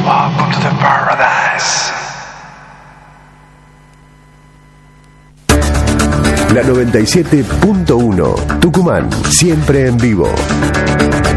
Welcome to the paradise. La 97.1 Tucumán, siempre en vivo.